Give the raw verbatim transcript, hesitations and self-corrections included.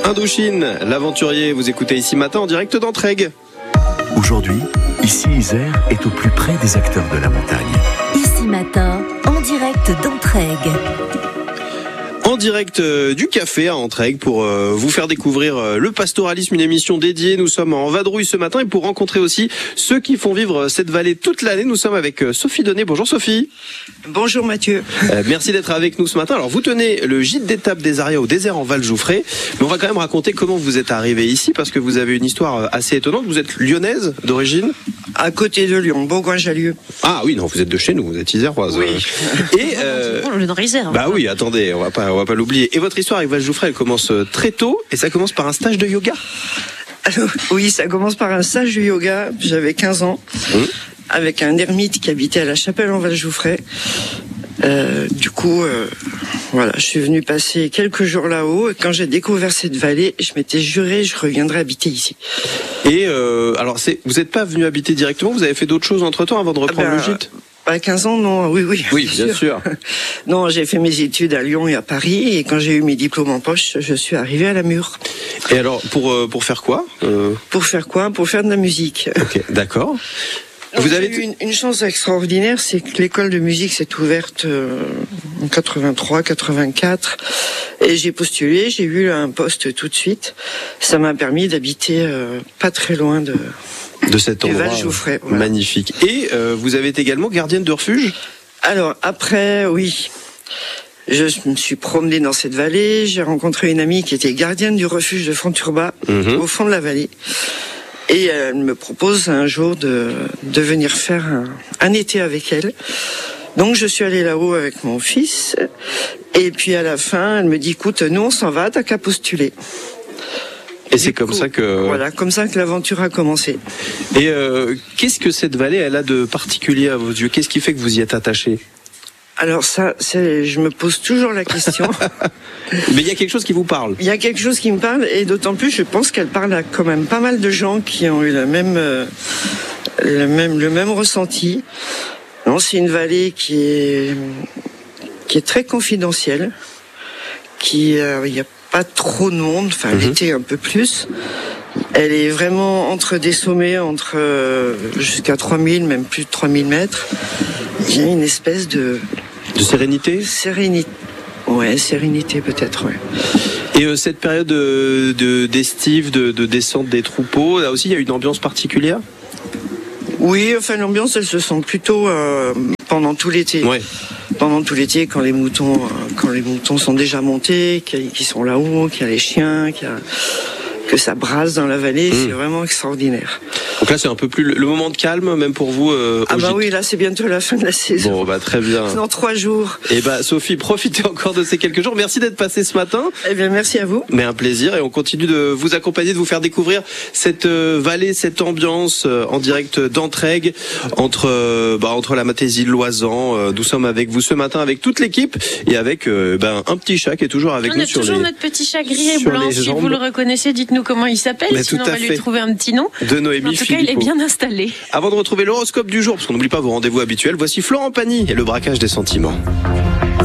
Indochine, l'aventurier, vous écoutez Ici Matin en direct d'Entraigues. Aujourd'hui, Ici Isère est au plus près des acteurs de la montagne. Ici Matin, en direct d'Entraigues. En direct euh, du café à Entraigues pour euh, vous faire découvrir euh, le pastoralisme, une émission dédiée. Nous sommes en vadrouille ce matin et pour rencontrer aussi ceux qui font vivre cette vallée toute l'année, nous sommes avec euh, Sophie Donnet. Bonjour Sophie. Bonjour Mathieu. Euh, merci d'être avec nous ce matin. Alors vous tenez le gîte d'étape des Arias au désert en Val-Jouffré, mais on va quand même raconter comment vous êtes arrivé ici parce que vous avez une histoire assez étonnante. Vous êtes lyonnaise d'origine ? À côté de Lyon, Bourgoin-Jallieu. Ah oui, non, vous êtes de chez nous, vous êtes iséroise. Oui. Et euh, On le dans Isère. bah oui, attendez, on va pas, on va pas l'oublier. Et votre histoire avec Val-Jouffré, elle commence très tôt et ça commence par un stage de yoga. Alors, oui, ça commence par un stage de yoga. J'avais quinze ans, mmh. avec un ermite qui habitait à la Chapelle en Val-Jouffré. Euh, du coup, euh, voilà, je suis venu passer quelques jours là-haut. Et quand j'ai découvert cette vallée, je m'étais juré, je reviendrais habiter ici. Et euh, alors, c'est, vous n'êtes pas venu habiter directement, vous avez fait d'autres choses entre-temps avant de reprendre ah ben, le gîte ? À quinze ans, non, oui, oui. Oui, bien, bien sûr. sûr. Non, j'ai fait mes études à Lyon et à Paris, et quand j'ai eu mes diplômes en poche, je suis arrivé à la Mure. Et alors, pour euh, pour faire quoi euh... Pour faire quoi Pour faire de la musique. Ok, d'accord. Donc, vous avez eu une, une chance extraordinaire, c'est que l'école de musique s'est ouverte euh, en quatre-vingt-trois quatre-vingt-quatre, et j'ai postulé, j'ai eu un poste tout de suite. Ça m'a permis d'habiter euh, pas très loin de... de cet endroit Val-Jouffré, voilà. Magnifique. Et euh, vous avez été également gardienne de refuge ? Alors après, oui. Je me suis promenée dans cette vallée, j'ai rencontré une amie qui était gardienne du refuge de Fonturba, mmh. au fond de la vallée. Et elle me propose un jour de, de venir faire un, un été avec elle. Donc je suis allée là-haut avec mon fils. Et puis à la fin, elle me dit, écoute, nous on s'en va, t'as qu'à postuler. Et c'est comme coup, ça que... Voilà, comme ça que l'aventure a commencé. Et euh, qu'est-ce que cette vallée, elle a de particulier à vos yeux ? Qu'est-ce qui fait que vous y êtes attaché ? Alors ça, c'est, je me pose toujours la question. Mais il y a quelque chose qui vous parle. Il y a quelque chose qui me parle, et d'autant plus, je pense qu'elle parle à quand même pas mal de gens qui ont eu la même, euh, le même, le même ressenti. Non, c'est une vallée qui est, qui est très confidentielle, qui, euh, il y a pas trop de monde, enfin, mm-hmm. l'été un peu plus. Elle est vraiment entre des sommets, entre euh, jusqu'à trois mille, même plus de trois mille mètres. Il y a une espèce de... De sérénité ? Sérénité. Ouais, sérénité peut-être, ouais. Et euh, cette période de, de, d'estive, de, de descente des troupeaux, là aussi il y a une ambiance particulière ? Oui, enfin l'ambiance elle se sent plutôt euh, pendant tout l'été. Ouais. Pendant tout l'été, quand les moutons, euh, quand les moutons sont déjà montés, qu'ils sont là-haut, qu'il y a les chiens, qu'il y a... que ça brasse dans la vallée, mmh. c'est vraiment extraordinaire. Donc là, c'est un peu plus le moment de calme, même pour vous. Euh, ah bah gîte. Oui, là, c'est bientôt la fin de la saison. Bon, bah très bien. Dans trois jours. Et bah Sophie, profitez encore de ces quelques jours. Merci d'être passée ce matin. Eh bien, merci à vous. Mais un plaisir, et on continue de vous accompagner, de vous faire découvrir cette euh, vallée, cette ambiance euh, en direct d'Entraigues, entre euh, bah, entre la Matésie, le Loisan. Euh, nous sommes avec vous ce matin avec toute l'équipe et avec euh, ben un petit chat qui est toujours avec on nous a sur toujours les notre petit chat gris et blanc. Si jambes. Vous le reconnaissez, dites-nous comment il s'appelle. Mais sinon on va fait. lui trouver un petit nom. De Noémie En tout Philippot. cas, il est bien installé. Avant de retrouver l'horoscope du jour, parce qu'on n'oublie pas vos rendez-vous habituels, voici Florent Pagny et le braquage des sentiments.